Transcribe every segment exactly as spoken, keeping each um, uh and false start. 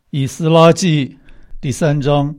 以斯拉记第三章。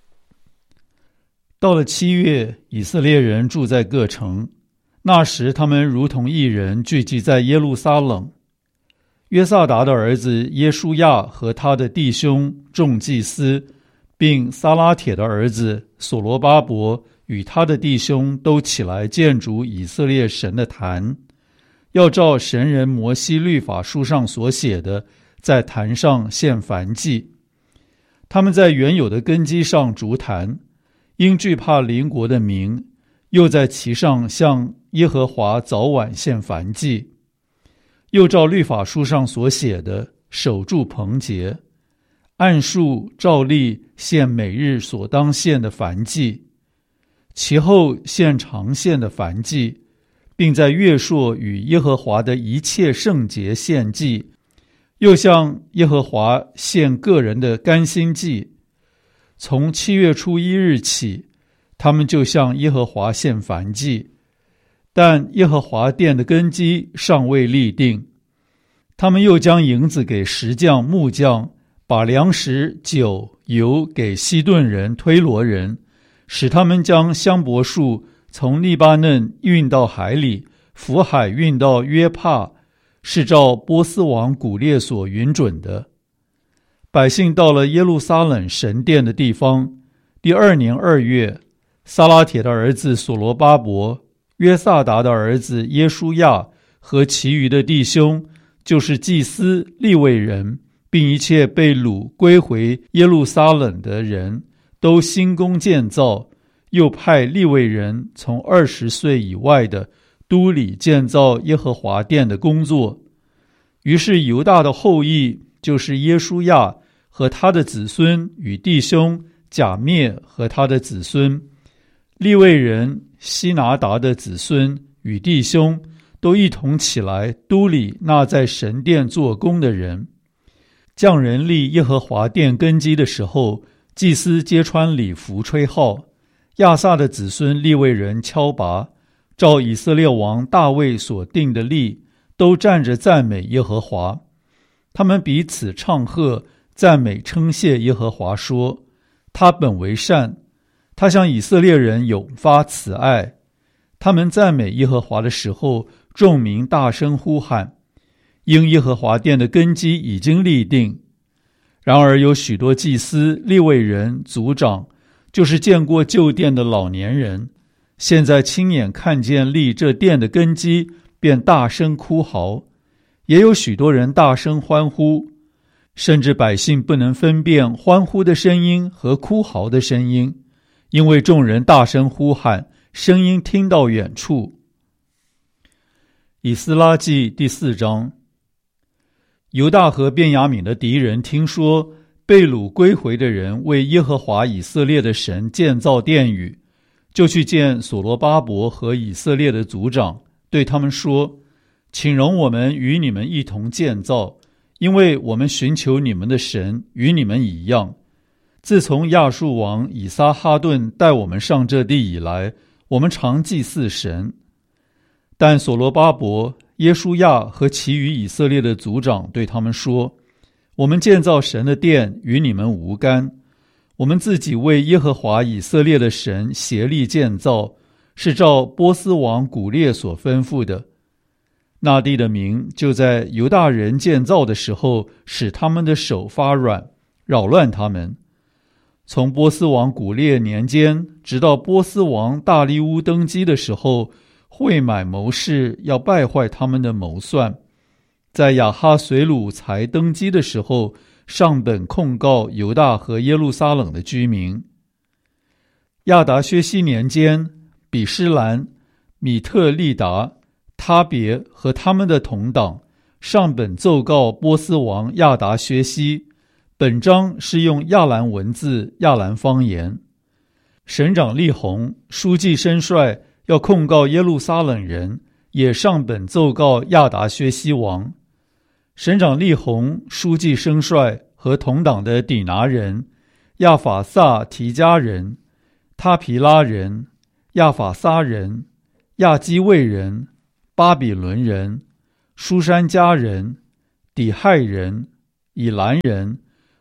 到了七月，以色列人住在各城，那时他们如同一人聚集在耶路撒冷。约萨达的儿子耶书亚和他的弟兄众祭司，并撒拉铁的儿子所罗巴伯与他的弟兄都起来建筑以色列神的坛，要照神人摩西律法书上所写的，在坛上献燔祭。他们在原有的根基上筑坛，因惧怕邻国的民，又在其上向耶和华早晚献燔祭。又照律法书上所写的，守住棚节，按数照例献每日所当献的燔祭，其后献常献的燔祭，并在月朔与耶和华的一切圣节献祭，又向耶和华献个人的甘心祭。从七月初一日起，他们就向耶和华献燔祭，但耶和华殿的根基尚未立定。他们又将银子给石匠、木匠，把粮食、酒、油给西顿人、推罗人，使他们将香柏树从利巴嫩运到海里，浮海运到约帕，是照波斯王古列所允准的。百姓到了耶路撒冷神殿的地方，第二年二月，撒拉铁的儿子所罗巴伯、约萨达的儿子耶书亚和其余的弟兄，就是祭司、利未人，并一切被掳归回耶路撒冷的人，都兴工建造，又派利未人从二十岁以外的都里建造耶和华殿的工作。于是犹大的后裔，就是耶书亚和他的子孙与弟兄甲篾和他的子孙，利未人希拿达的子孙与弟兄，都一同起来都里那在神殿做工的人。匠人立耶和华殿根基的时候，祭司皆穿礼服吹号，亚萨的子孙利未人敲拔，照以色列王大卫所定的例，都站着赞美耶和华。他们彼此唱和，赞美称谢耶和华，说：他本为善，他向以色列人永发慈爱。他们赞美耶和华的时候，众民大声呼喊，因耶和华殿的根基已经立定。然而有许多祭司、利未人、族长，就是见过旧殿的老年人，现在亲眼看见立这殿的根基，便大声哭嚎。也有许多人大声欢呼，甚至百姓不能分辨欢呼的声音和哭嚎的声音，因为众人大声呼喊，声音听到远处。以斯拉记第四章。犹大和便雅悯的敌人听说被掳归回的人为耶和华以色列的神建造殿宇，就去见所罗巴伯和以色列的族长，对他们说：请容我们与你们一同建造，因为我们寻求你们的神与你们一样。自从亚述王以撒哈顿带我们上这地以来，我们常祭祀神。但所罗巴伯、耶书亚和其余以色列的族长对他们说：我们建造神的殿与你们无干，我们自己为耶和华以色列的神协力建造，是照波斯王古列所吩咐的。那地的民就在犹大人建造的时候，使他们的手发软，扰乱他们。从波斯王古列年间，直到波斯王大利乌登基的时候，会买谋士要败坏他们的谋算。在亚哈随鲁才登基的时候，上本控告犹大和耶路撒冷的居民。亚达薛西年间，比施兰、米特利达、他别和他们的同党上本奏告波斯王亚达薛西，本章是用亚兰文字、亚兰方言。省长利宏、书记申帅要控告耶路撒冷人，也上本奏告亚达薛西王。省长利宏、书记申帅和同党的底拿人、亚法萨提加人、他皮拉人、亚法撒人、亚基卫人、巴比伦人、书珊加人、底亥人、以兰人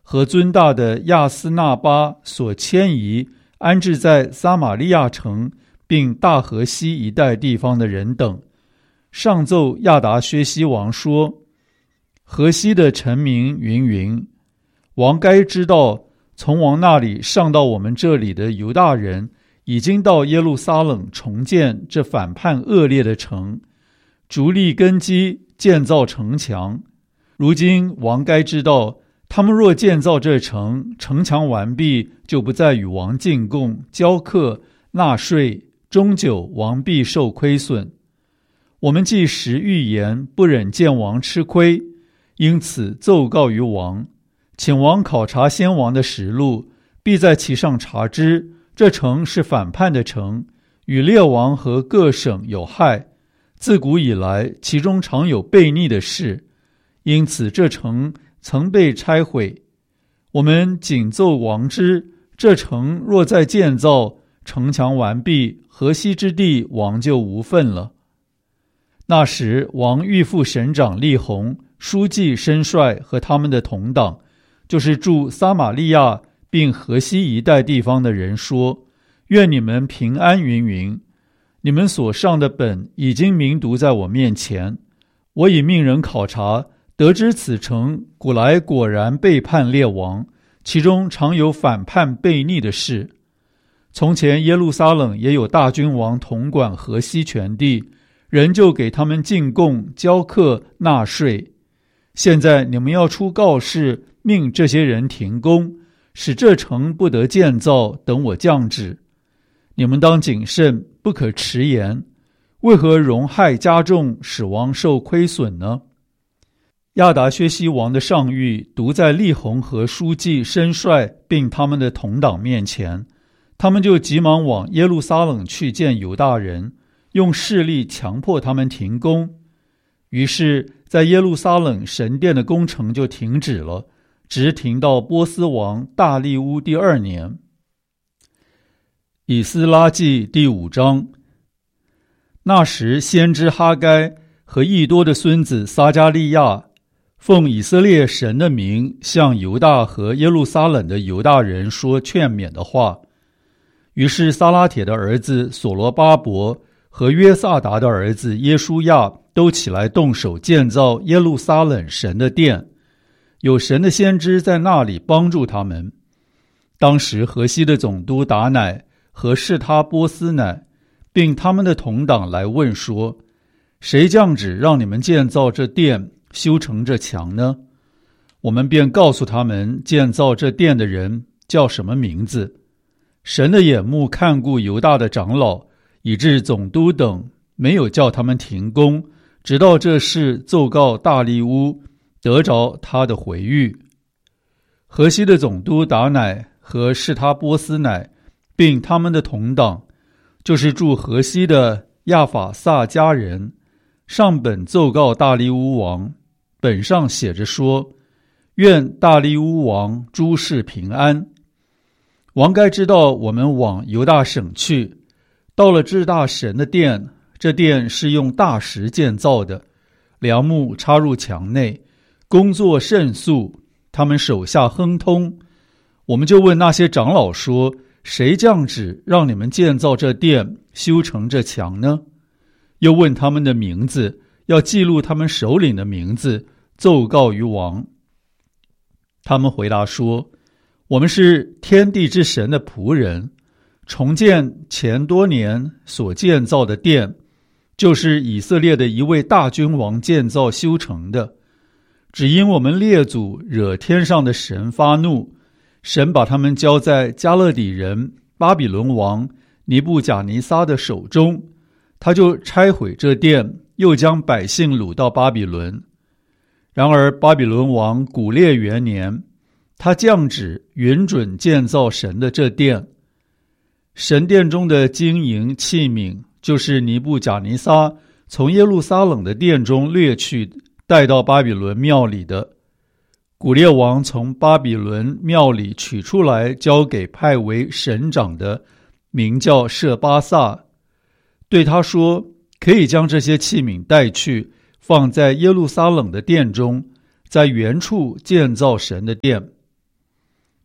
和尊大的亚斯纳巴所迁移安置在撒玛利亚城并大河西一带地方的人等，上奏亚达薛西王说：河西的臣民云云，王该知道，从王那里上到我们这里的犹大人已经到耶路撒冷重建这反叛恶劣的城，逐立根基，建造城墙。如今王该知道，他们若建造这城，城墙完毕，就不再与王进贡、交课、纳税，终久王必受亏损。我们既实预言，不忍见王吃亏，因此奏告于王，请王考察先王的实录，必在其上查知，这城是反叛的城，与列王和各省有害，自古以来其中常有悖逆的事，因此这城曾被拆毁。我们谨奏王知，这城若再建造，城墙完毕，河西之地王就无份了。那时王谕复省长利宏、书记申帅和他们的同党，就是住撒玛利亚并河西一带地方的人说：愿你们平安云云。你们所上的本已经明读在我面前，我已命人考察，得知此城古来果然背叛列王，其中常有反叛悖逆的事。从前耶路撒冷也有大君王统管河西全地，人就给他们进贡、交课、纳税。现在你们要出告示，命这些人停工，使这城不得建造，等我降旨。你们当谨慎，不可迟延。为何容害加重，使王受亏损呢？亚达薛西王的上谕读在利宏和书记申帅并他们的同党面前，他们就急忙往耶路撒冷去见犹大人，用势力强迫他们停工。于是在耶路撒冷神殿的工程就停止了，直停到波斯王大利乌第二年。以斯拉记第五章。那时先知哈该和益多的孙子撒迦利亚奉以色列神的名，向犹大和耶路撒冷的犹大人说劝勉的话。于是撒拉铁的儿子所罗巴伯和约萨达的儿子耶书亚都起来动手建造耶路撒冷神的殿，有神的先知在那里帮助他们。当时河西的总督达乃和示他波斯乃并他们的同党来问说：谁降旨让你们建造这殿，修成这墙呢？我们便告诉他们建造这殿的人叫什么名字。神的眼目看顾犹大的长老，以致总督等没有叫他们停工，直到这事奏告大利乌，得着他的回谕。河西的总督达乃和示他波斯乃并他们的同党，就是住河西的亚法萨家人，上本奏告大利乌王，本上写着说：愿大利乌王诸事平安。王该知道我们往犹大省去，到了至大神的殿，这殿是用大石建造的，梁木插入墙内，工作甚速，他们手下亨通。我们就问那些长老说：谁降旨让你们建造这殿，修成这墙呢？又问他们的名字，要记录他们首领的名字，奏告于王。他们回答说：我们是天地之神的仆人，重建前多年所建造的殿，就是以色列的一位大君王建造修成的。只因我们列祖惹天上的神发怒，神把他们交在加勒底人巴比伦王尼布甲尼撒的手中，他就拆毁这殿，又将百姓掳到巴比伦。然而巴比伦王古列元年，他降旨允准建造神的这殿。神殿中的金银器皿，就是尼布甲尼撒从耶路撒冷的殿中掠去，带到巴比伦庙里的。古列王从巴比伦庙里取出来，交给派为省长的，名叫舍巴萨，对他说：可以将这些器皿带去，放在耶路撒冷的殿中，在原处建造神的殿。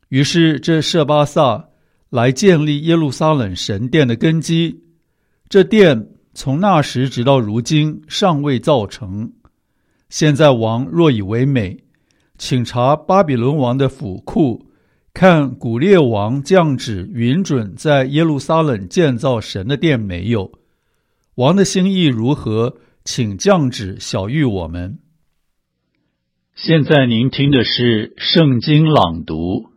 于是这舍巴萨来建立耶路撒冷神殿的根基，这殿从那时直到如今尚未造成。现在王若以为美，请查巴比伦王的府库，看古列王降旨允准在耶路撒冷建造神的殿没有。王的心意如何，请降旨晓谕我们。现在您听的是圣经朗读。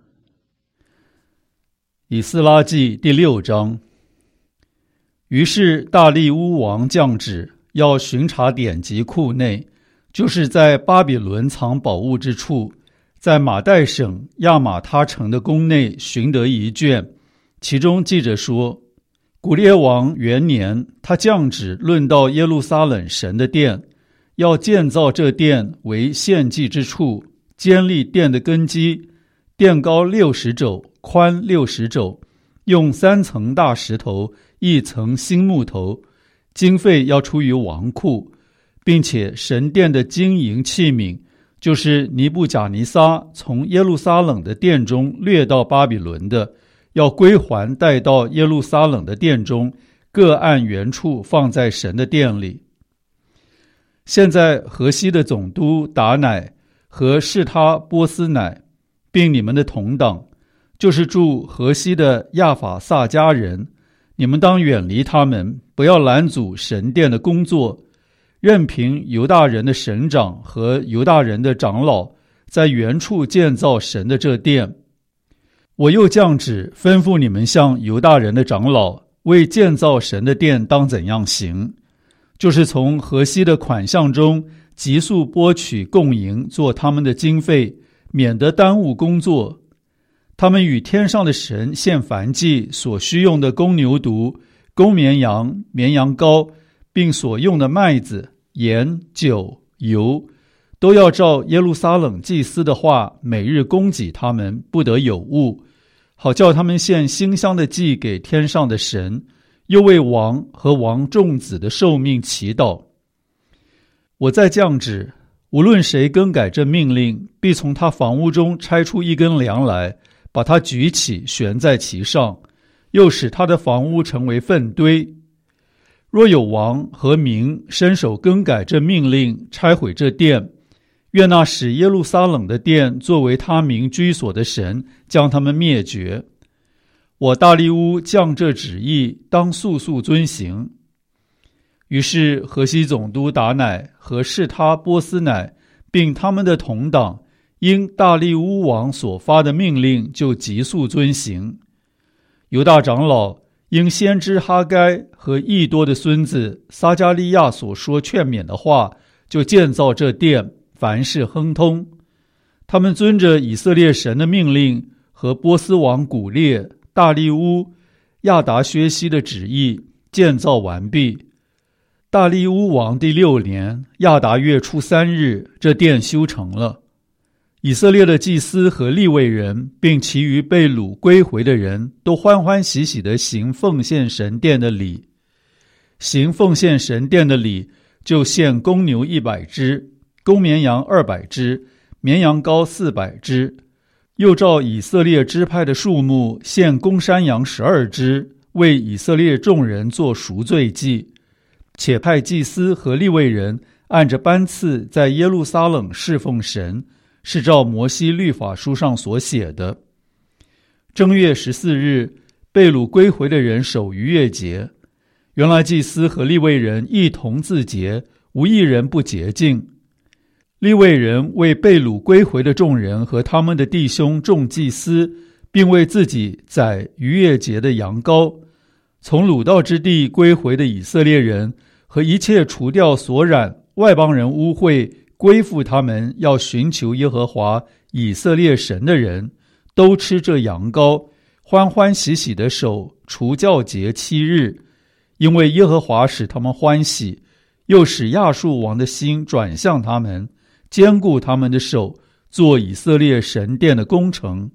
以斯拉记第六章。于是大利乌王降旨，要巡查典籍库内，就是在巴比伦藏宝物之处，在马代省亚玛他城的宫内寻得一卷，其中记着说，古列王元年，他降旨论到耶路撒冷神的殿，要建造这殿为献祭之处，坚立殿的根基，殿高六十肘，宽六十肘，用三层大石头，一层新木头，经费要出于王库，并且神殿的金银器皿，就是尼布甲尼撒从耶路撒冷的殿中掠到巴比伦的，要归还带到耶路撒冷的殿中，各按原处放在神的殿里。现在河西的总督达乃和示他波斯乃，并你们的同党，就是住河西的亚法萨家人，你们当远离他们，不要拦阻神殿的工作，任凭犹大人的省长和犹大人的长老在原处建造神的这殿。我又降旨吩咐你们向犹大人的长老，为建造神的殿当怎样行，就是从河西的款项中急速拨取供银，做他们的经费，免得耽误工作。他们与天上的神献燔祭所需用的公牛犊、公绵羊、绵羊羔，并所用的麦子、盐、酒、油，都要照耶路撒冷祭司的话，每日供给他们，不得有误，好叫他们献馨香的祭给天上的神，又为王和王众子的寿命祈祷。我再降旨，无论谁更改这命令，必从他房屋中拆出一根梁来，把它举起，悬在其上，又使他的房屋成为粪堆。若有王和民伸手更改这命令，拆毁这殿，愿那使耶路撒冷的殿作为他民居所的神将他们灭绝。我大利乌降这旨意，当速速遵行。于是河西总督达乃和示他波斯乃，并他们的同党，因大利乌王所发的命令，就急速遵行。犹大长老因先知哈该和益多的孙子撒迦利亚所说劝勉的话，就建造这殿，凡事亨通。他们遵着以色列神的命令和波斯王古列、大利乌、亚达薛西的旨意，建造完毕。大利乌王第六年亚达月初三日，这殿修成了。以色列的祭司和利未人，并其余被掳归回的人，都欢欢喜喜地行奉献神殿的礼。行奉献神殿的礼，就献公牛一百只，公绵羊二百只，绵羊羔四百只，又照以色列支派的数目，献公山羊十二只，为以色列众人做赎罪祭。且派祭司和利未人按着班次在耶路撒冷侍奉神，是照摩西律法书上所写的。正月十四日，被掳归回的人守逾越节。原来祭司和利未人一同自洁，无一人不洁净。利未人为被掳归回的众人和他们的弟兄众祭司，并为自己宰逾越节的羊羔。从掳到之地归回的以色列人和一切除掉所染外邦人污秽，归附他们要寻求耶和华以色列神的人，都吃这羊羔，欢欢喜喜地守除酵节七日，因为耶和华使他们欢喜，又使亚述王的心转向他们，坚固他们的手，做以色列神殿的工程。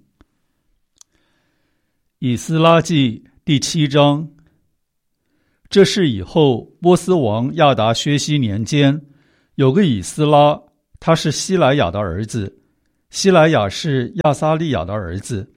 以斯拉记第七章。这事以后，波斯王亚达薛西年间，有个以斯拉，他是希莱亚的儿子，希莱亚是亚撒利亚的儿子，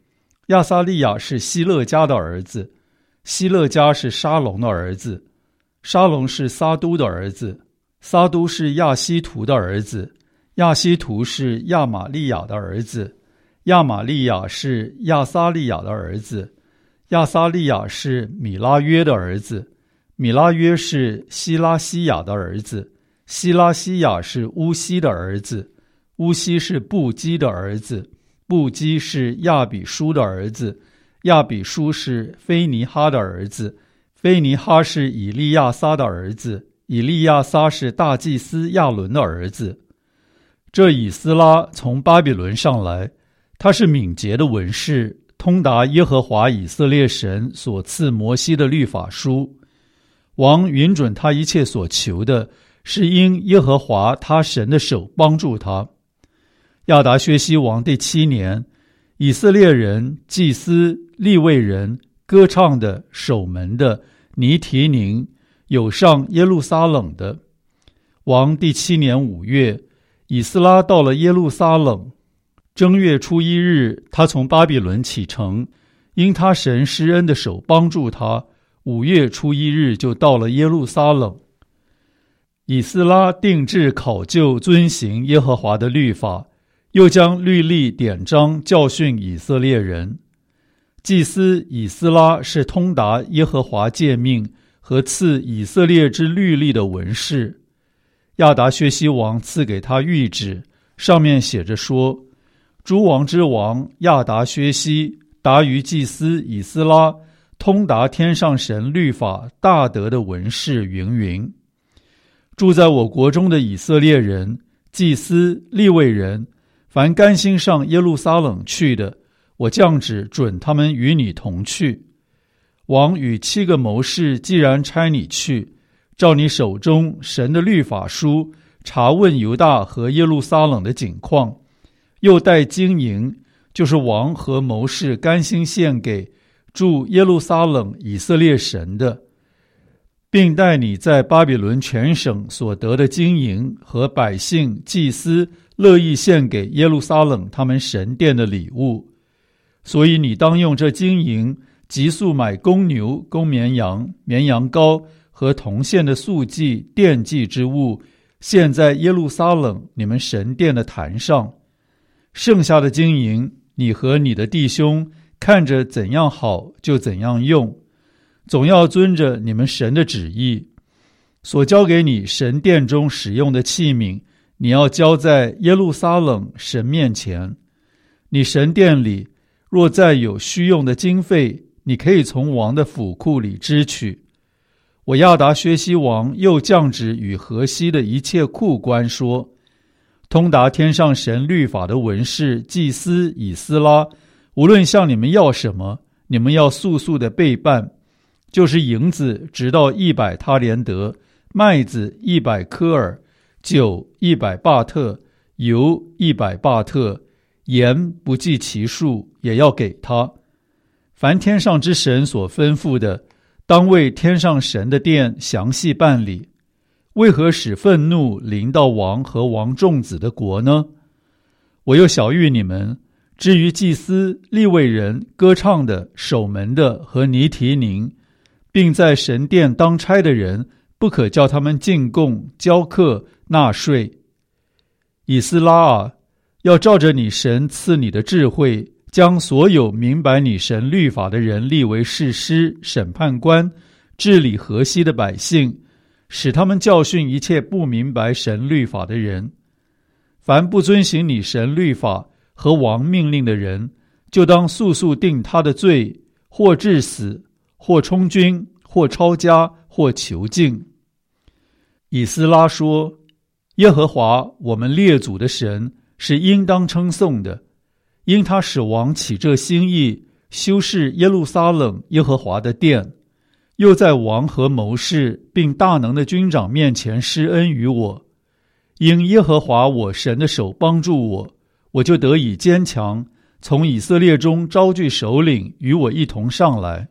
亚撒利雅是希勒家的儿子，希勒家是沙龙的儿子，沙龙是撒都的儿子，撒都是亚希图的儿子，亚希图是亚玛利亚的儿子，亚玛利亚是亚撒利亚的儿子，亚撒利亚是米拉约的儿子，米拉约是希拉西亚的儿子，希拉西亚是乌西的儿子，乌西是布基的儿子，布基是亚比书的儿子，亚比书是菲尼哈的儿子，菲尼哈是以利亚撒的儿子，以利亚撒是大祭司亚伦的儿子。这以斯拉从巴比伦上来，他是敏捷的文士，通达耶和华以色列神所赐摩西的律法书。王允准他一切所求的，是因耶和华他神的手帮助他。亚达薛西王第七年，以色列人、祭司、利未人、歌唱的、守门的、尼提宁，有上耶路撒冷的。王第七年五月，以斯拉到了耶路撒冷。正月初一日，他从巴比伦启程，因他神施恩的手帮助他，五月初一日就到了耶路撒冷。以斯拉定志考究遵行耶和华的律法，又将律例典章教训以色列人。祭司以斯拉是通达耶和华诫命和赐以色列之律例的文士。亚达薛西王赐给他谕旨，上面写着说：诸王之王亚达薛西达于祭司以斯拉，通达天上神律法大德的文士云云。住在我国中的以色列人、祭司、利未人，凡甘心上耶路撒冷去的，我降旨准他们与你同去。王与七个谋士既然差你去，照你手中神的律法书查问犹大和耶路撒冷的景况，又带金银，就是王和谋士甘心献给住耶路撒冷以色列神的，并带你在巴比伦全省所得的金银和百姓、祭司乐意献给耶路撒冷他们神殿的礼物。所以你当用这金银急速买公牛、公绵羊、绵羊羔和铜线的素祭、奠祭之物，献在耶路撒冷你们神殿的坛上。剩下的金银，你和你的弟兄看着怎样好就怎样用，总要遵着你们神的旨意。所交给你神殿中使用的器皿，你要交在耶路撒冷神面前。你神殿里若再有需用的经费，你可以从王的府库里支取。我亚达薛西王又降旨与河西的一切库官说：通达天上神律法的文士、祭司以斯拉，无论向你们要什么，你们要速速的备办，就是银子直到一百他连德，麦子一百科尔，酒一百巴特，油一百巴特，盐不计其数，也要给他。凡天上之神所吩咐的，当为天上神的殿详细办理。为何使愤怒临到王和王众子的国呢？我又晓谕你们，至于祭司、利未人、歌唱的、守门的和尼提宁，并在神殿当差的人，不可叫他们进贡、交课、纳税。以斯拉啊，要照着你神赐你的智慧，将所有明白你神律法的人立为士师、审判官，治理河西的百姓，使他们教训一切不明白神律法的人。凡不遵行你神律法和王命令的人，就当速速定他的罪，或致死，或充军，或抄家，或囚禁。以斯拉说：耶和华我们列祖的神是应当称颂的，因他使王起这心意，修饰耶路撒冷耶和华的殿，又在王和谋士并大能的军长面前施恩于我。因耶和华我神的手帮助我，我就得以坚强，从以色列中招聚首领与我一同上来。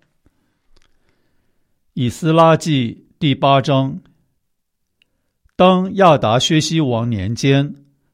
以斯拉记第八章。当亚达薛西王年间，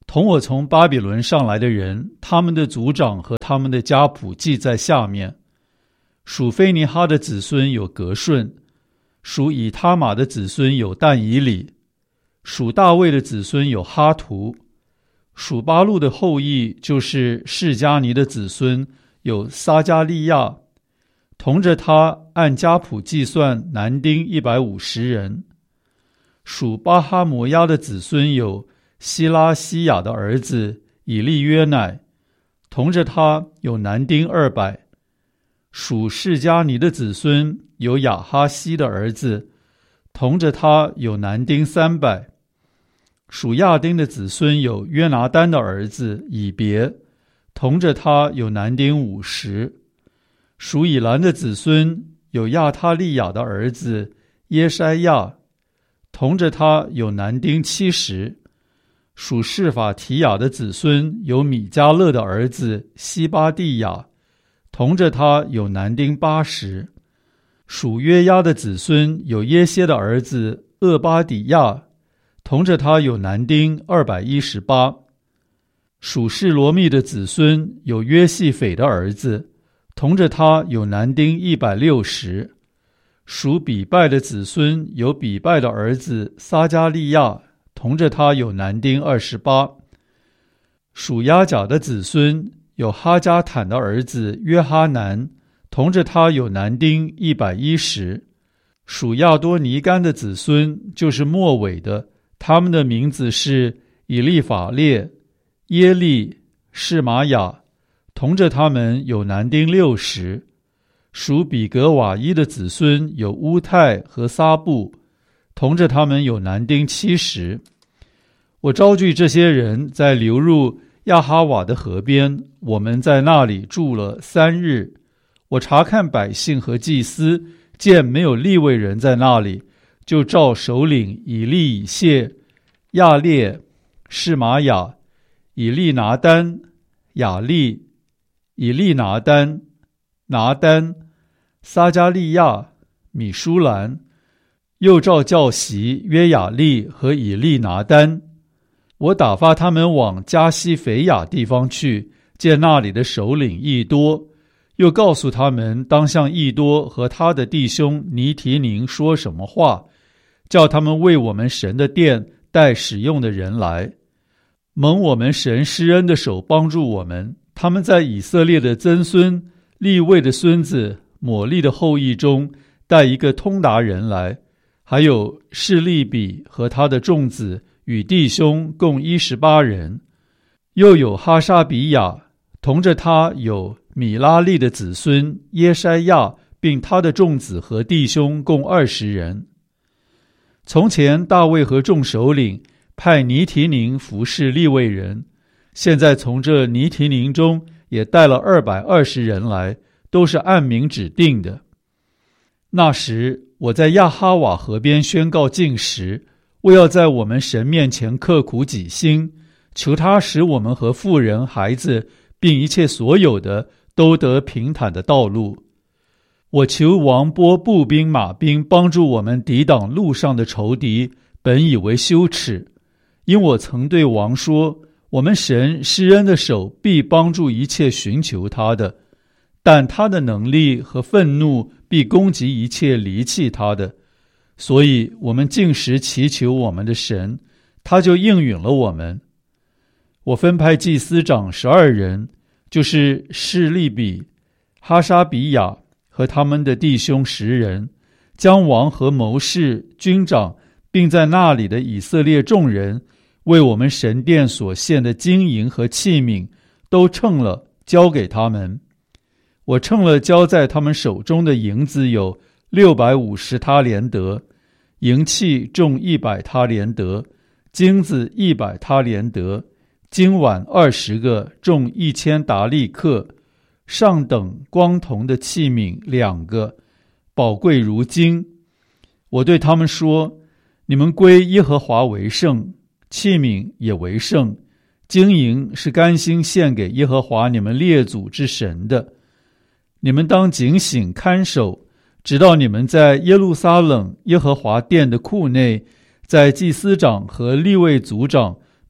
同我从巴比伦上来的人，他们的族长和他们的家谱记在下面。属菲尼哈的子孙有革顺，属以他玛的子孙有但以理，属大卫的子孙有哈图，属巴路的后裔就是示迦尼的子孙有撒迦利亚，同着他按家谱计算男丁一百五十人。属巴哈摩押的子孙有希拉西亚的儿子以利约乃，同着他有男丁二百。属示迦尼的子孙有亚哈西的儿子，同着他有男丁三百。属亚丁的子孙有约拿单的儿子以别，同着他有男丁五十。属以兰的子孙有亚他利亚的儿子耶筛亚，同着他有男丁七十。属示法提亚的子孙有米迦勒的儿子西巴蒂亚，同着他有男丁八十。属约押的子孙有耶歇的儿子厄巴底亚，同着他有男丁二百一十八。属示罗密的子孙有约细斐的儿子，同着他有男丁一百六十。属比拜的子孙有比拜的儿子撒迦利亚，同着他有男丁二十八。属亚甲的子孙有哈加坦的儿子约哈南，同着他有男丁一百一十。属亚多尼干的子孙就是末尾的，他们的名字是以利法列、耶利、示玛雅，同着他们有男丁六十。属比格瓦伊的子孙有乌泰和撒布，同着他们有男丁七十。我招聚这些人在流入亚哈瓦的河边，我们在那里住了三日。我查看百姓和祭司，见没有利未人在那里，就召首领以利以谢、亚列、示玛雅、以利拿单、雅利、以利拿单、拿单、撒迦利亚、米舒兰，又召教习约雅利和以利拿单。我打发他们往加西腓亚地方去，见那里的首领益多，又告诉他们当向益多和他的弟兄尼提宁说什么话，叫他们为我们神的殿带使用的人来。蒙我们神施恩的手帮助我们，他们在以色列的曾孙利未的孙子抹利的后裔中带一个通达人来，还有示利比和他的众子与弟兄共一十八人，又有哈沙比亚，同着他有米拉利的子孙耶筛亚，并他的众子和弟兄共二十人。从前大卫和众首领派尼提宁服侍利未人，现在从这尼提宁中也带了二百二十人来，都是按名指定的。那时我在亚哈瓦河边宣告禁食，为要在我们神面前刻苦己心，求他使我们和妇人、孩子并一切所有的都得平坦的道路。我求王拨步兵马兵帮助我们抵挡路上的仇敌，本以为羞耻，因我曾对王说，我们神施恩的手必帮助一切寻求他的，但他的能力和愤怒必攻击一切离弃他的。所以我们禁食祈求我们的神，他就应允了我们。我分派祭司长十二人，就是示利比、哈沙比亚和他们的弟兄十人，将王和谋士、军长，并在那里的以色列众人为我们神殿所献的金银和器皿都称了，交给他们。我称了交在他们手中的银子有六百五十他连得，银器重一百他连得，金子一百他连得，金碗二十个，重一千达利克，上等光铜的器皿两个，宝贵如金。我对他们说，你们归耶和华为圣，器皿也为圣，金银是甘心献给耶和华你们列祖之神的。你们当警醒看守，直到你们在耶路撒冷耶和华殿的库内，在祭司长和利未族长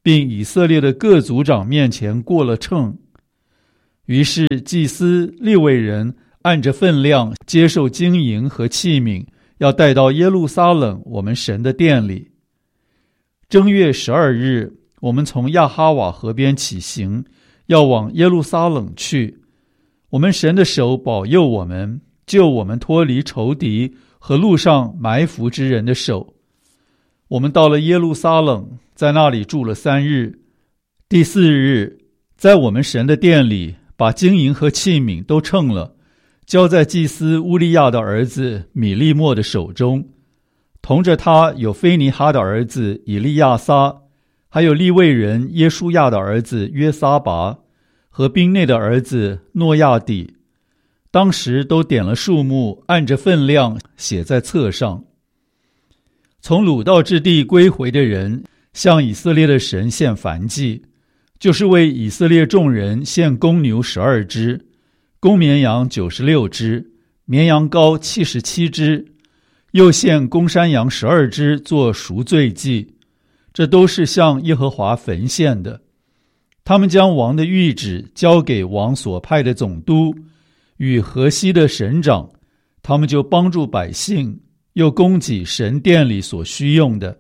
并以色列的各族长面前过了秤。于是祭司利未人按着分量接受金银和器皿，要带到耶路撒冷我们神的殿里。正月十二日，我们从亚哈瓦河边起行，要往耶路撒冷去。我们神的手保佑我们，救我们脱离仇敌和路上埋伏之人的手。我们到了耶路撒冷，在那里住了三日。第四日，在我们神的殿里，把金银和器皿都称了，交在祭司乌利亚的儿子米利末的手中。同着他有菲尼哈的儿子以利亚撒，还有利未人耶书亚的儿子约撒拔，和兵内的儿子诺亚底。当时都点了数目，按着分量写在册上。从掳到之地归回的人，向以色列的神献燔祭，就是为以色列众人献公牛十二只，公绵羊九十六只，绵羊羔七十七只，又献公山羊十二只做赎罪祭，这都是向耶和华焚献的。他们将王的谕旨交给王所派的总督与河西的省长，他们就帮助百姓，又供给神殿里所需用的。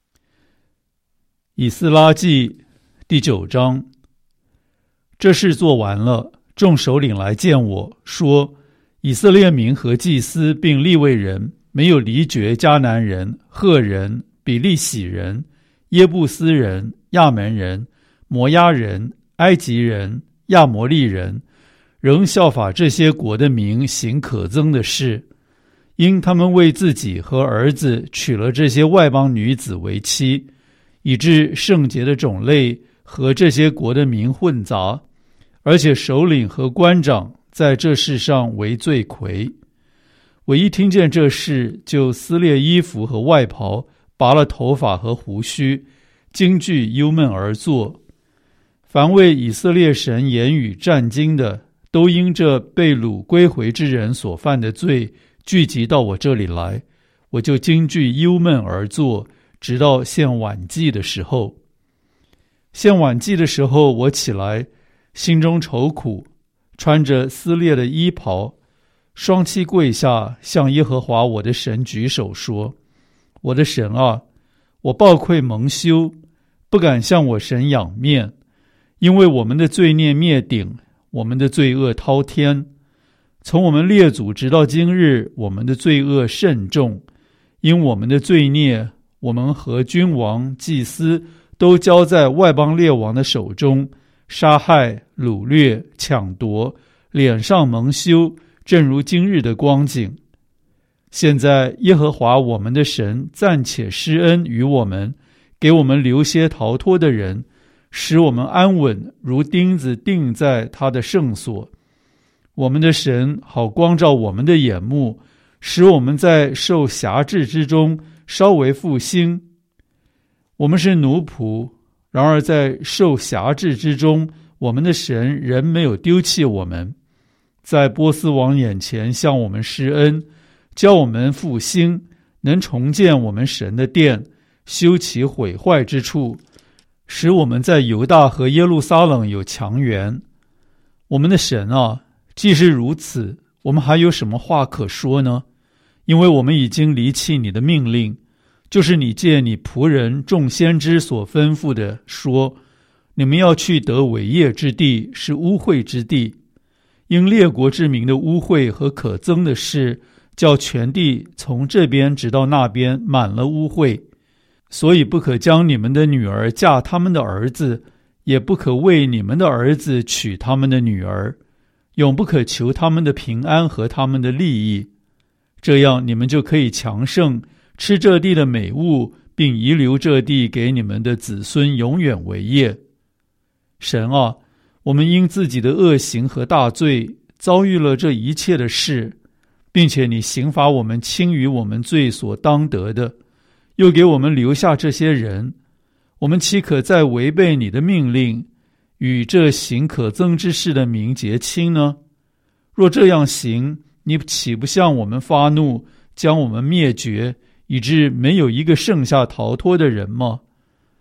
以斯拉记第九章。这事做完了，众首领来见我，说以色列民和祭司并利未人没有离绝迦南人、赫人、比利洗人、耶布斯人、亚门人、摩押人、埃及人、亚摩利人，仍效法这些国的民行可憎的事，因他们为自己和儿子娶了这些外邦女子为妻，以致圣洁的种类和这些国的民混杂，而且首领和官长在这事上为罪魁。我一听见这事，就撕裂衣服和外袍，拔了头发和胡须，惊惧忧闷而坐。凡为以色列神言语战惊的，都因这被掳归回之人所犯的罪，聚集到我这里来，我就惊惧忧闷而坐，直到献晚祭的时候。献晚祭的时候，我起来，心中愁苦，穿着撕裂的衣袍，双膝跪下，向耶和华我的神举手说：我的神啊，我抱愧蒙羞，不敢向我神仰面，因为我们的罪孽灭顶，我们的罪恶滔天。从我们列祖直到今日，我们的罪恶甚重，因我们的罪孽，我们和君王、祭司都交在外邦列王的手中，杀害、掳掠、抢夺，脸上蒙羞，正如今日的光景。现在耶和华我们的神暂且施恩于我们，给我们留些逃脱的人，使我们安稳，如钉子钉在他的圣所。我们的神好光照我们的眼目，使我们在受辖制之中稍微复兴。我们是奴仆，然而在受辖制之中，我们的神仍没有丢弃我们，在波斯王眼前向我们施恩，教我们复兴，能重建我们神的殿，修其毁坏之处，使我们在犹大和耶路撒冷有强援。我们的神啊，既是如此，我们还有什么话可说呢？因为我们已经离弃你的命令，就是你借你仆人众先知所吩咐的，说你们要去得为业之地，是污秽之地。因列国之民的污秽和可憎的事，叫全地从这边直到那边满了污秽，所以不可将你们的女儿嫁他们的儿子，也不可为你们的儿子娶他们的女儿，永不可求他们的平安和他们的利益。这样你们就可以强盛，吃这地的美物，并遗留这地给你们的子孙永远为业。神啊，我们因自己的恶行和大罪遭遇了这一切的事，并且你刑罚我们轻于我们罪所当得的，又给我们留下这些人，我们岂可再违背你的命令，与这行可憎之事的民结亲呢？若这样行，你岂不向我们发怒，将我们灭绝，以致没有一个剩下逃脱的人吗？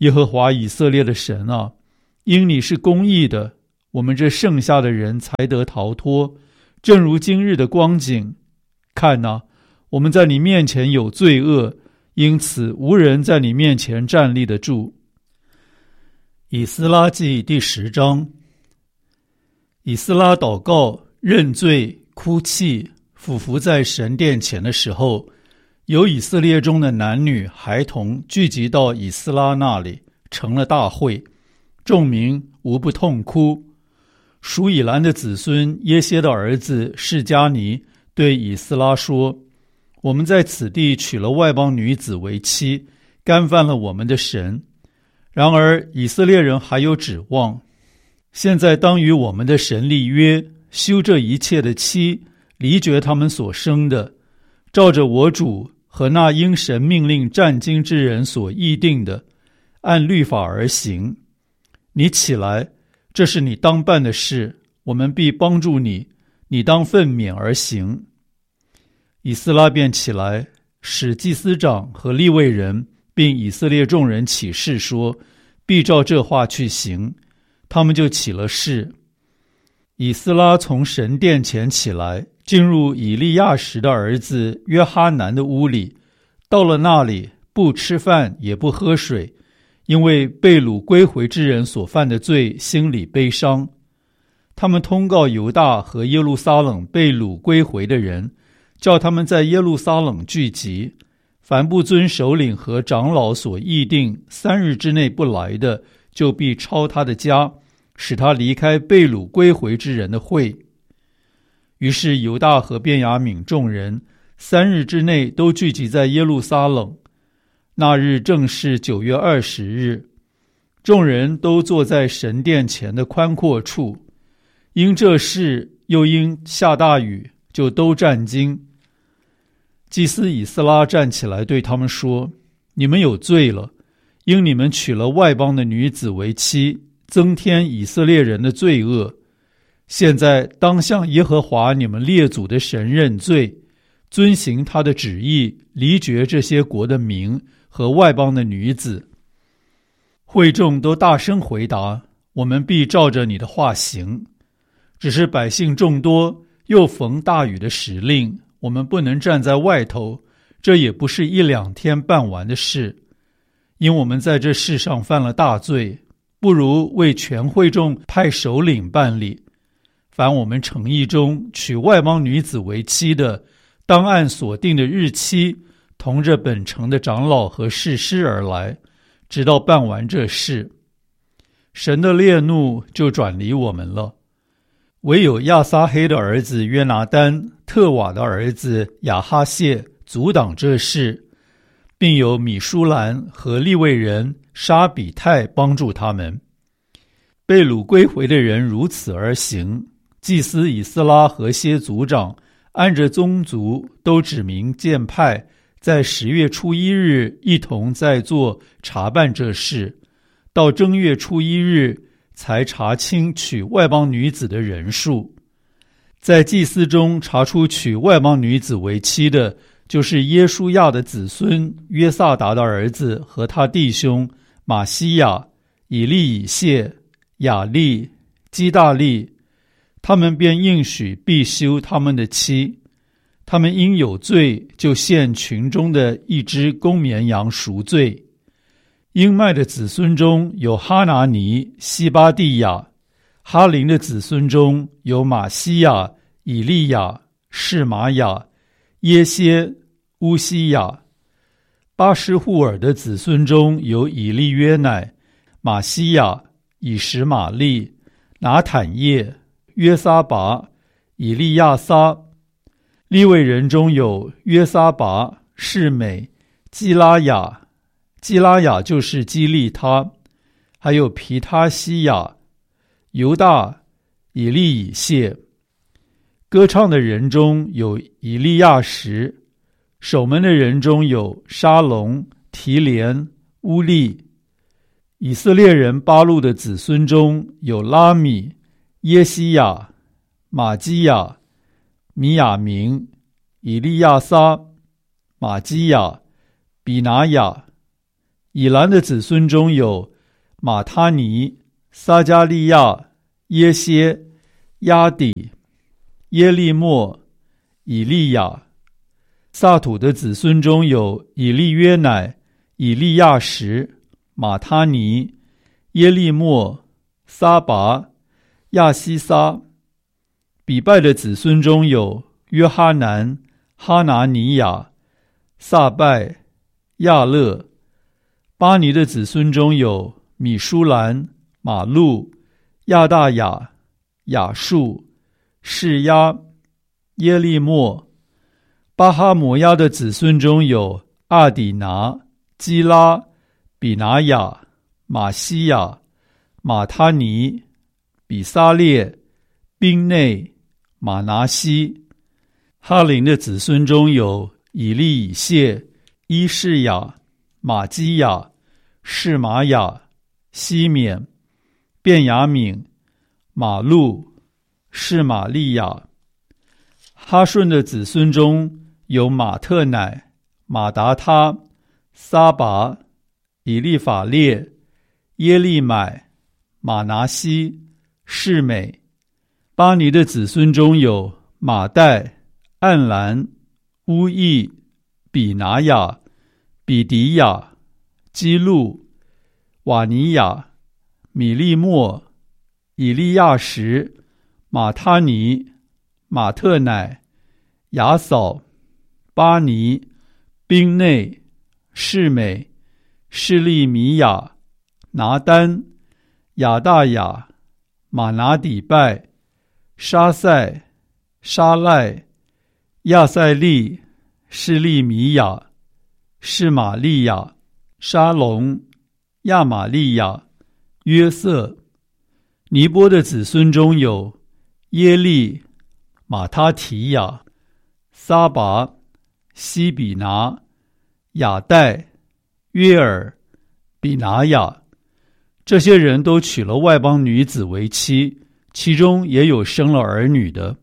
耶和华以色列的神啊，因你是公义的，我们这剩下的人才得逃脱，正如今日的光景。看哪，我们在你面前有罪恶，因此无人在你面前站立得住。以斯拉记第十章。以斯拉祷告、认罪、哭泣，俯伏在神殿前的时候，有以色列中的男女孩童聚集到以斯拉那里，成了大会，众民无不痛哭。属以兰的子孙耶歇的儿子示迦尼对以斯拉说：我们在此地娶了外邦女子为妻，干犯了我们的神。然而以色列人还有指望，现在当与我们的神立约，休这一切的妻，离绝他们所生的，照着我主和那因神命令战经之人所议定的，按律法而行。你起来，这是你当办的事，我们必帮助你，你当奋勉而行。以斯拉便起来，使祭司长和利未人并以色列众人起誓说，必照这话去行。他们就起了誓。以斯拉从神殿前起来，进入以利亚实的儿子约哈南的屋里，到了那里，不吃饭也不喝水，因为被掳归回之人所犯的罪，心里悲伤。他们通告犹大和耶路撒冷被掳归回的人，叫他们在耶路撒冷聚集，凡不遵首领和长老所议定三日之内不来的，就必抄他的家，使他离开被掳归回之人的会。于是犹大和便雅悯众人三日之内都聚集在耶路撒冷。那日正是九月二十日，众人都坐在神殿前的宽阔处。因这事又因下大雨，就都战惊。祭司以斯拉站起来对他们说：你们有罪了，因你们娶了外邦的女子为妻，增添以色列人的罪恶。现在当向耶和华你们列祖的神认罪，遵行他的旨意，离绝这些国的民和外邦的女子。会众都大声回答：我们必照着你的话行。只是百姓众多，又逢大雨的时令，我们不能站在外头，这也不是一两天办完的事。因我们在这世上犯了大罪，不如为全会众派首领办理。凡我们诚意中娶外邦女子为妻的，当按所定的日期，同着本城的长老和士师而来，直到办完这事。神的烈怒就转离我们了。唯有亚撒黑的儿子约拿单、特瓦的儿子亚哈谢阻挡这事，并有米舒兰和利未人沙比泰帮助他们。被掳归回的人如此而行。祭司以斯拉和些族长按着宗族都指明荐派，在十月初一日一同在座查办这事，到正月初一日才查清娶外邦女子的人数。在祭司中查出娶外邦女子为妻的，就是耶书亚的子孙约萨达的儿子和他弟兄马西亚、以利以谢、雅利、基大利，他们便应许必休他们的妻。他们因有罪，就献群中的一只公绵羊赎罪。英麦的子孙中有哈拿尼、西巴蒂亚；哈林的子孙中有马西亚、以利亚、示玛雅、耶歇、乌西亚；巴施户尔的子孙中有以利约乃、马西亚、以实玛利、拿坦叶、约撒拔、以利亚撒；利未人中有约撒拔、示美、基拉雅。基拉雅就是基利他，还有皮他西亚、犹大、以利以谢。歌唱的人中有以利亚实，守门的人中有沙龙、提连、乌利。以色列人巴路的子孙中有拉米、耶西亚、马基亚、米亚明、以利亚撒、马基亚、比拿雅、 以兰的子孙中有马他尼、撒加利亚、耶歇、亚底、耶利末、以利亚。撒土的子孙中有以利约乃、以利亚什、马他尼、耶利末、撒拔、亚西撒。比拜的子孙中有约哈南、哈拿尼亚、撒拜、亚勒。巴尼的子孙中有米舒兰、马路、亚大雅、雅述、示压、耶利末。巴哈摩亚的子孙中有阿底拿、基拉、比拿雅、马西亚、马他尼、比撒列、宾内、马拿西。哈林的子孙中有以利以谢、伊士雅、马基亚、示玛雅、西缅、便雅悯、马路、示玛利亚。哈顺的子孙中有马特乃、马达他、撒拔、以利法列、耶利买、马拿西、示美。巴尼的子孙中有马代、暗兰、乌益、比拿雅、比迪亚、基路、瓦尼亚、米利末、以利亚什、马他尼、马特乃、雅扫、巴尼、宾内、示美、示利米亚、拿丹、亚大雅、马拿底拜、沙塞、沙赖、亚塞利、示利米亚、示玛利亚、沙龙、亚玛利亚、约瑟。尼波的子孙中有耶利、马他提亚、撒拔、西比拿、雅代、约尔、比拿雅。这些人都娶了外邦女子为妻，其中也有生了儿女的。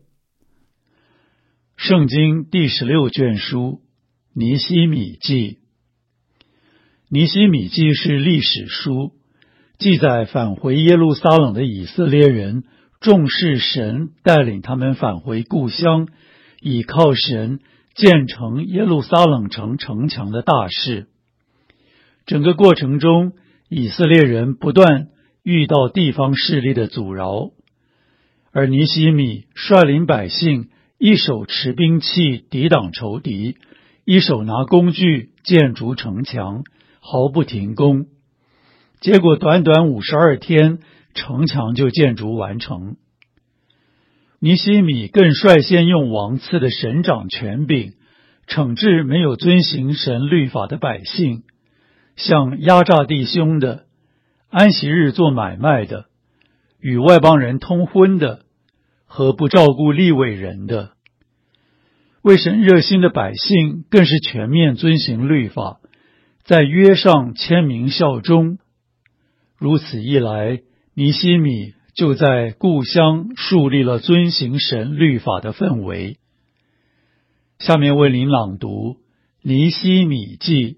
圣经第十六卷书尼希米记。尼希米记是历史书，记载返回耶路撒冷的以色列人重视神带领他们返回故乡，倚靠神建成耶路撒冷城城墙的大事。整个过程中，以色列人不断遇到地方势力的阻挠，而尼希米率领百姓一手持兵器抵挡仇敌，一手拿工具建筑城墙，毫不停工。结果短短五十二天，城墙就建筑完成。尼希米更率先用王赐的神掌权柄，惩治没有遵行神律法的百姓，像压榨弟兄的、安息日做买卖的、与外邦人通婚的和不照顾利未人的。为神热心的百姓更是全面遵行律法，在约上签名效忠。如此一来，尼希米就在故乡树立了遵行神律法的氛围。下面为您朗读尼希米记。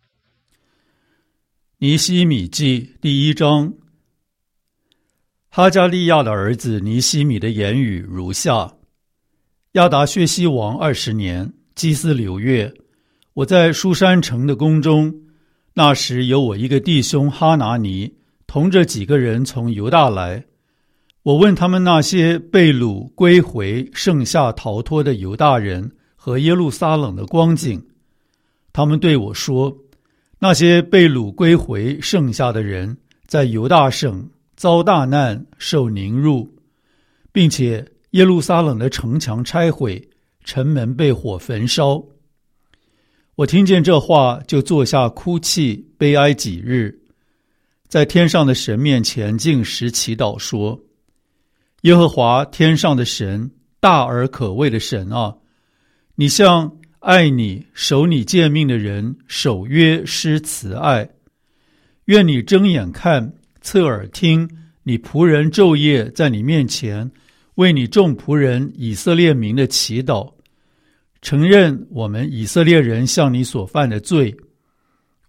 尼希米记第一章。哈加利亚的儿子尼希米的言语如下：亚达薛西王二十年，基斯流月，我在书珊城的宫中，那时有我一个弟兄哈拿尼，同着几个人从犹大来。我问他们那些被掳归回剩下逃脱的犹大人和耶路撒冷的光景，他们对我说，那些被掳归回剩下的人在犹大省遭大难，受凌辱，并且耶路撒冷的城墙拆毁，城门被火焚烧。我听见这话，就坐下哭泣悲哀几日，在天上的神面前禁食祈祷说，耶和华天上的神，大而可畏的神啊，你向爱你守你诫命的人守约施慈爱，愿你睁眼看，侧耳听，你仆人昼夜在你面前为你众仆人以色列民的祈祷，承认我们以色列人向你所犯的罪。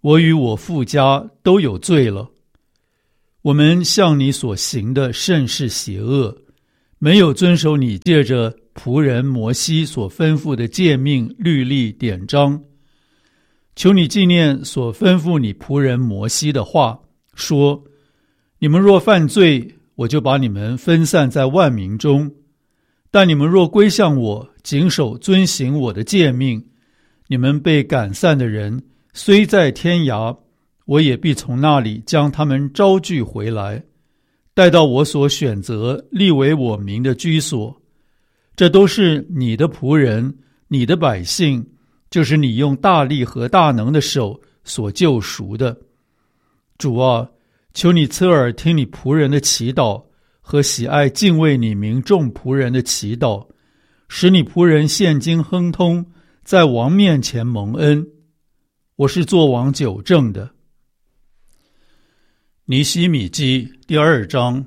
我与我父家都有罪了。我们向你所行的甚是邪恶，没有遵守你借着仆人摩西所吩咐的诫命、律例、典章。求你纪念所吩咐你仆人摩西的话，说：你们若犯罪，我就把你们分散在万民中；但你们若归向我，谨守遵行我的诫命，你们被赶散的人虽在天涯，我也必从那里将他们招聚回来，带到我所选择立为我名的居所。这都是你的仆人，你的百姓，就是你用大力和大能的手所救赎的。主啊，求你侧耳听你仆人的祈祷，和喜爱敬畏你名众仆人的祈祷，使你仆人现今亨通，在王面前蒙恩。我是做王久正的。尼希米记第二章。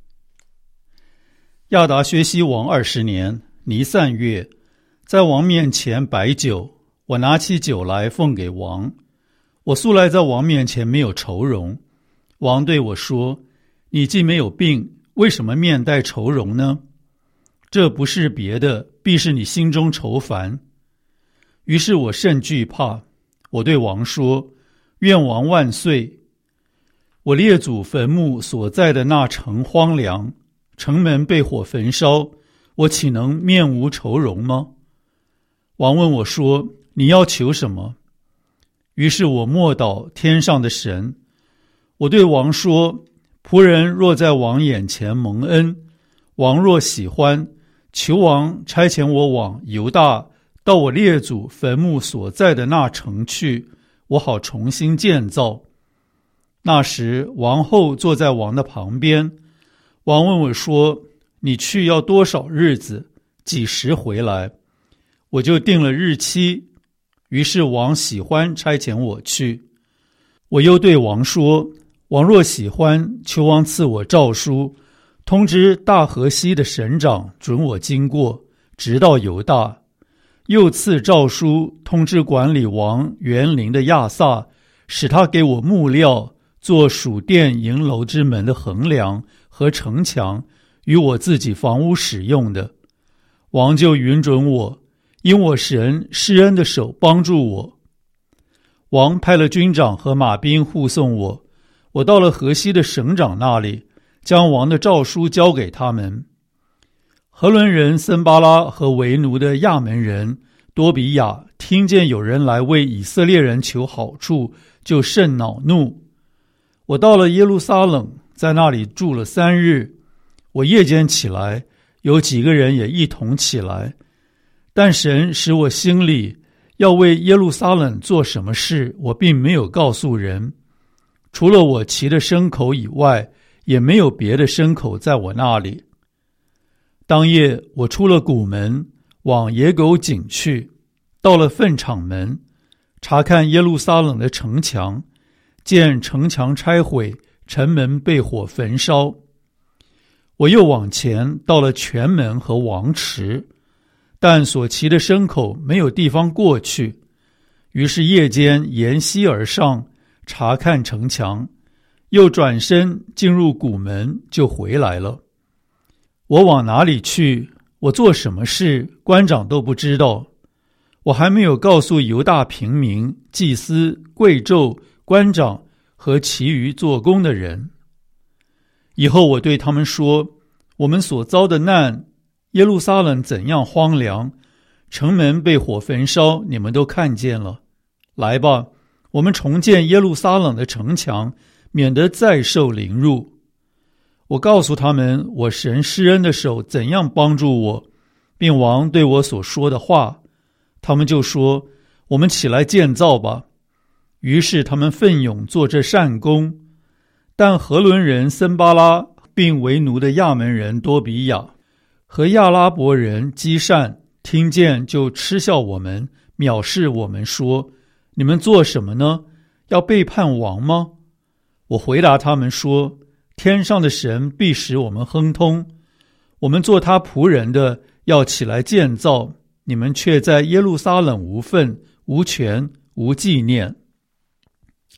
亚达薛西王二十年，尼散月，在王面前摆酒，我拿起酒来奉给王。我素来在王面前没有愁容。王对我说：你既没有病，为什么面带愁容呢？这不是别的，必是你心中愁烦。于是我甚惧怕，我对王说：愿王万岁！我列祖坟墓所在的那城荒凉，城门被火焚烧，我岂能面无愁容吗？王问我说：你要求什么？于是我默祷天上的神。我对王说：仆人若在王眼前蒙恩，王若喜欢，求王差遣我往犹大，到我列祖坟墓所在的那城去，我好重新建造。那时王后坐在王的旁边。王问我说：你去要多少日子？几时回来？我就定了日期。于是王喜欢差遣我去。我又对王说：王若喜欢，求王赐我诏书，通知大河西的省长准我经过，直到犹大。又赐诏书通知管理王园林的亚萨，使他给我木料，做属殿营楼之门的横梁和城墙，与我自己房屋使用的。王就允准我，因我神施恩的手帮助我。王派了军长和马兵护送我，我到了河西的省长那里，将王的诏书交给他们。何伦人森巴拉和为奴的亚门人多比亚听见有人来为以色列人求好处，就甚恼怒。我到了耶路撒冷，在那里住了三日。我夜间起来，有几个人也一同起来，但神使我心里要为耶路撒冷做什么事，我并没有告诉人。除了我骑的牲口以外，也没有别的牲口在我那里。当夜我出了谷门，往野狗井去，到了粪场门，查看耶路撒冷的城墙，见城墙拆毁，城门被火焚烧。我又往前到了泉门和王池，但所骑的牲口没有地方过去，于是夜间沿溪而上，查看城墙，又转身进入谷门，就回来了。我往哪里去，我做什么事，官长都不知道。我还没有告诉犹大平民、祭司、贵胄、官长和其余做工的人。以后我对他们说：我们所遭的难，耶路撒冷怎样荒凉，城门被火焚烧，你们都看见了。来吧，我们重建耶路撒冷的城墙，免得再受凌辱。我告诉他们我神施恩的手怎样帮助我，并王对我所说的话。他们就说：我们起来建造吧。于是他们奋勇做这善工。但何伦人森巴拉并为奴的亚门人多比亚和亚拉伯人基善听见，就嗤笑我们，藐视我们，说：你们做什么呢？要背叛王吗？我回答他们说：天上的神必使我们亨通，我们做他仆人的要起来建造，你们却在耶路撒冷无份、无权、无纪念。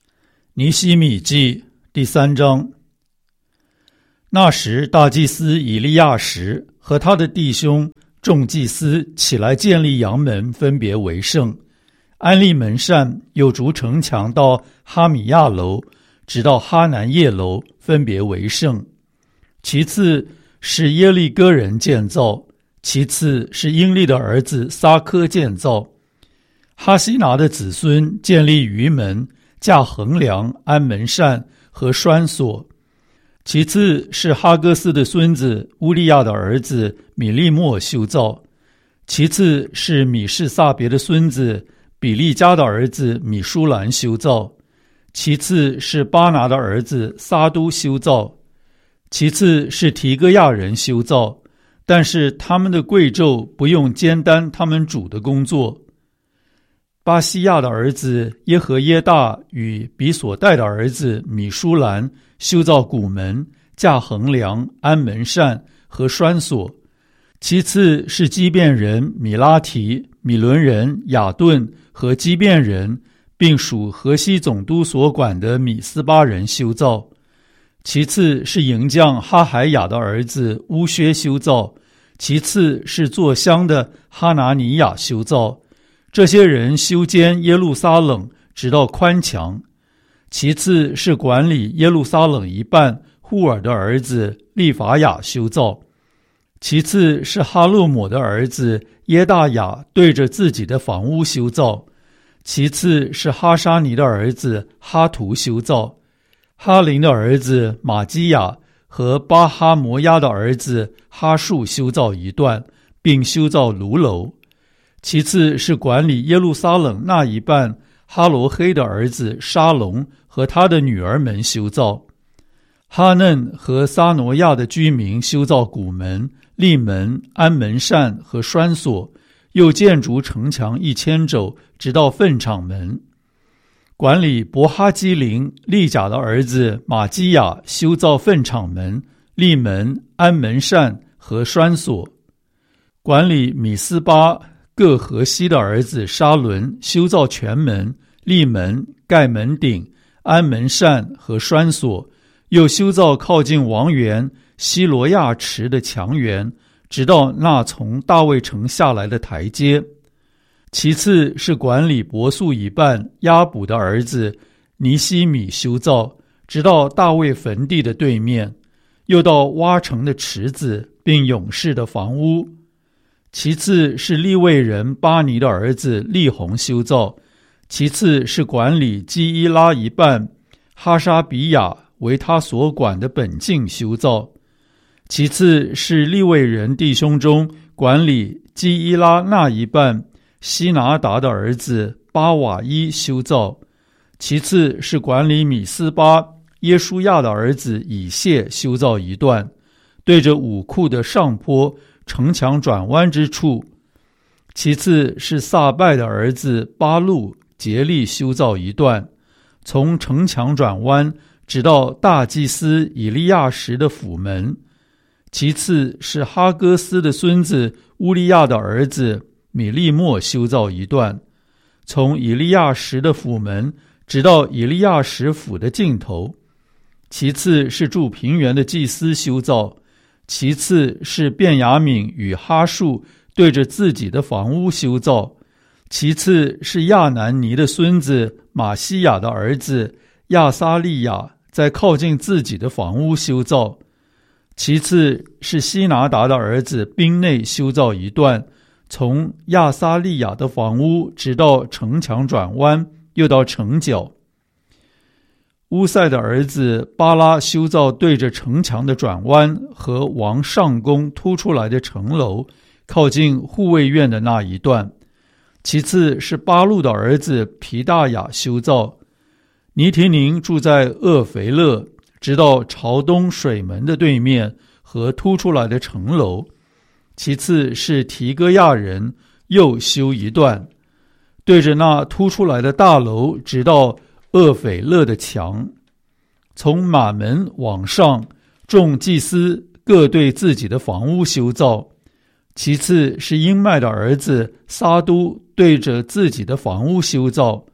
尼希米记第三章。那时大祭司以利亚实和他的弟兄众祭司起来建立阳门，分别为圣，安立门扇，又筑城墙到哈米亚楼，直到哈南叶楼，分别为圣。其次是耶利哥人建造，其次是英利的儿子撒科建造。哈西拿的子孙建立鱼门，架横梁，安门扇和栓锁。其次是哈戈斯的孙子乌利亚的儿子米利莫修造。其次是米士撒别的孙子比利加的儿子米舒兰修造。其次是巴拿的儿子撒都修造。其次是提戈亚人修造，但是他们的贵胄不用肩担他们主的工作。巴西亚的儿子耶和耶大与比所带的儿子米舒兰修造谷门，架横梁，安门扇和栓锁。其次是基遍人米拉提、米伦人雅顿和基遍人，并属河西总督所管的米斯巴人修造。其次是营将哈海雅的儿子乌薛修造。其次是做香的哈拿尼亚修造。这些人修坚耶路撒冷，直到宽墙。其次是管理耶路撒冷一半户尔的儿子利法雅修造。其次是哈洛姆的儿子耶大雅对着自己的房屋修造。其次是哈沙尼的儿子哈图修造。哈林的儿子马基亚和巴哈摩亚的儿子哈树修造一段，并修造炉楼。其次是管理耶路撒冷那一半哈罗黑的儿子沙龙和他的女儿们修造。哈嫩和撒挪亚的居民修造谷门、立门、安门扇和栓锁，又建筑城墙一千肘，直到粪场门。管理伯哈基林利甲的儿子马基亚修造粪场门、立门、安门扇和栓锁。管理米斯巴各河西的儿子沙伦修造全门、立门、盖门顶、安门扇和栓锁，又修造靠近王园西罗亚池的墙垣，直到那从大卫城下来的台阶。其次是管理伯素以半亚卜的儿子尼希米修造，直到大卫坟地的对面，又到挖城的池子，并勇士的房屋。其次是利未人巴尼的儿子利宏修造。其次是管理基伊拉一半哈沙比亚为他所管的本境修造。其次是利未人弟兄中管理基伊拉那一半西拿达的儿子巴瓦伊修造。其次是管理米斯巴耶书亚的儿子以谢修造一段，对着武库的上坡城墙转弯之处。其次是撒拜的儿子巴路竭力修造一段，从城墙转弯直到大祭司以利亚实的府门。其次是哈戈斯的孙子乌利亚的儿子米利莫修造一段，从以利亚实的府门直到以利亚实府的尽头。其次是住平原的祭司修造。其次是便雅悯与哈树对着自己的房屋修造。其次是亚南尼的孙子马西亚的儿子亚撒利亚在靠近自己的房屋修造。其次是西拿达的儿子宾内修造一段，从亚撒利亚的房屋直到城墙转弯，又到城角。乌塞的儿子巴拉修造对着城墙的转弯和王上宫突出来的城楼，靠近护卫院的那一段。其次是巴路的儿子皮大雅修造。尼提宁住在厄肥勒，直到朝东水门的对面和突出来的城楼。其次是提戈亚人又修一段，对着那突出来的大楼，直到厄斐勒的墙。从马门往上，众祭司各对自己的房屋修造。其次是英麦的儿子撒都对着自己的房屋修造。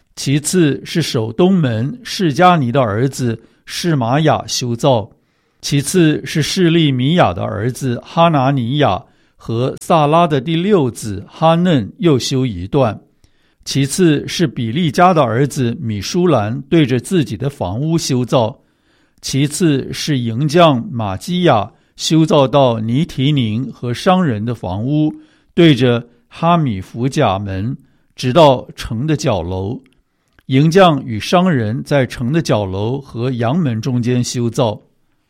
其次是守东门示迦尼的儿子示玛雅修造，其次是示利米亚的儿子哈拿尼亚和萨拉的第六子哈嫩又修一段，其次是比利家的儿子米舒兰对着自己的房屋修造，其次是营将马基亚修造到尼提宁和商人的房屋，对着哈米弗甲门，直到城的角楼。营将与商人在城的角楼和阳门中间修造。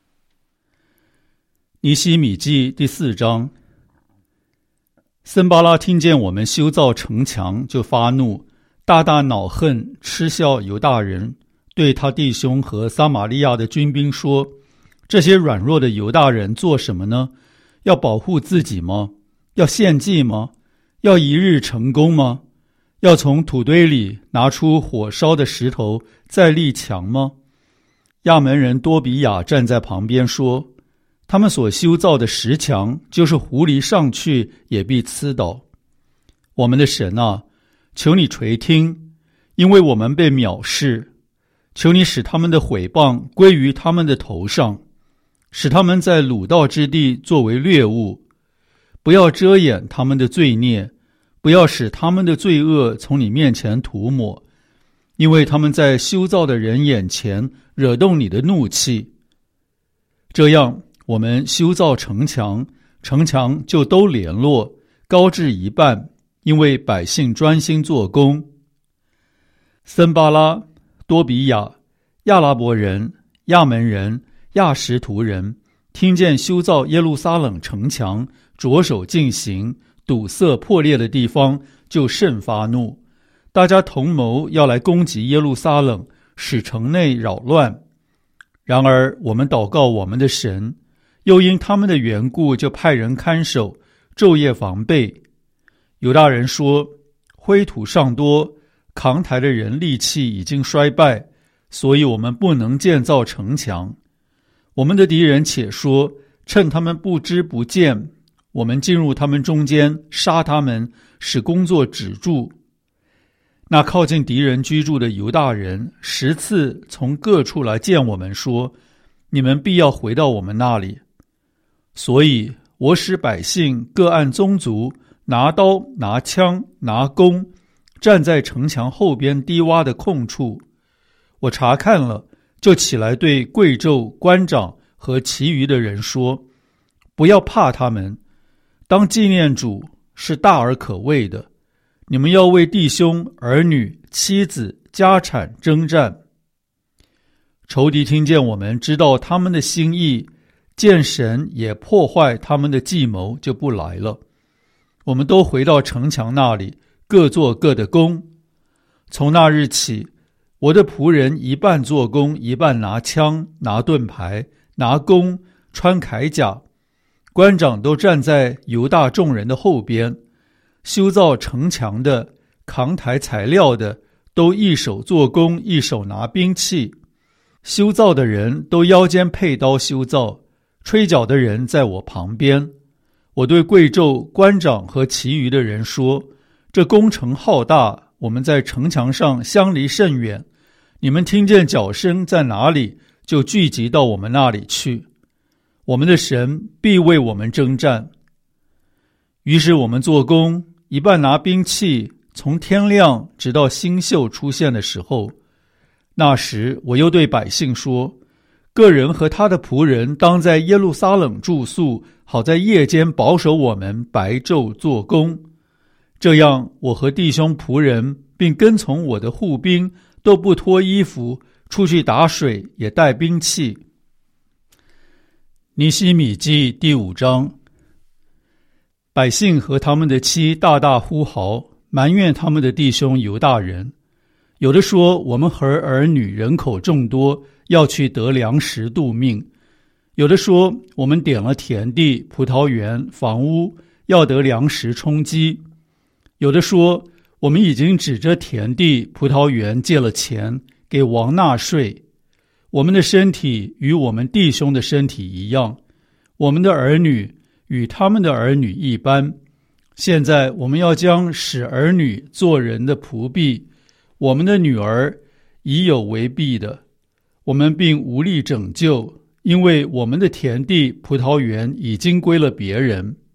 尼希米记第四章。森巴拉听见我们修造城墙，就发怒，大大恼恨，嗤笑犹大人，对他弟兄和撒玛利亚的军兵说：这些软弱的犹大人做什么呢？要保护自己吗？要献祭吗？要一日成功吗？要从土堆里拿出火烧的石头再立墙吗？亚门人多比亚站在旁边说：他们所修造的石墙，就是狐狸上去也必刺倒。我们的神啊，求你垂听，因为我们被藐视，求你使他们的毁谤归于他们的头上，使他们在掳到之地作为掠物，不要遮掩他们的罪孽，不要使他们的罪恶从你面前涂抹，因为他们在修造的人眼前惹动你的怒气。这样，我们修造城墙，城墙就都联络，高至一半，因为百姓专心做工。森巴拉、多比亚、亚拉伯人、亚门人、亚实图人听见修造耶路撒冷城墙着手进行，堵塞破裂的地方，就甚发怒，大家同谋要来攻击耶路撒冷，使城内扰乱。然而我们祷告我们的神，又因他们的缘故，就派人看守，昼夜防备。犹大人说：灰土尚多，扛抬的人力气已经衰败，所以我们不能建造城墙。我们的敌人且说：趁他们不知不见，我们进入他们中间，杀他们，使工作止住。那靠近敌人居住的犹大人十次从各处来见我们，说：你们必要回到我们那里。所以我使百姓各按宗族，拿刀拿枪拿弓，站在城墙后边低洼的空处。我查看了，就起来对贵胄、官长和其余的人说：不要怕他们，当纪念主是大而可畏的。你们要为弟兄、儿女、妻子、家产征战。仇敌听见我们知道他们的心意，见神也破坏他们的计谋，就不来了。我们都回到城墙那里，各做各的工。从那日起，我的仆人一半做工，一半拿枪、拿盾牌、拿弓、穿铠甲。官长都站在犹大众人的后边，修造城墙的、扛抬材料的，都一手做工，一手拿兵器。修造的人都腰间佩刀修造，吹角的人在我旁边。我对贵胄、官长和其余的人说：这工程浩大，我们在城墙上相离甚远，你们听见脚声在哪里，就聚集到我们那里去。我们的神必为我们征战。于是我们做工，一半拿兵器，从天亮直到星宿出现的时候。那时我又对百姓说：个人和他的仆人当在耶路撒冷住宿，好在夜间保守我们，白昼做工。这样，我和弟兄仆人并跟从我的护兵都不脱衣服，出去打水，也带兵器。尼希米记第五章。百姓和他们的妻大大呼嚎，埋怨他们的弟兄犹大人。有的说：我们和儿女人口众多，要去得粮食度命。有的说：我们点了田地、葡萄园、房屋，要得粮食充饥。有的说：我们已经指着田地、葡萄园借了钱，给王纳税。我们的身体与我们弟兄的身体一样，我们的儿女与他们的儿女一般。现在我们要将使儿女做人的仆婢， 我们的女儿已有为婢的，我们并无力拯救，因为我们的田地、葡萄园已经归了别人。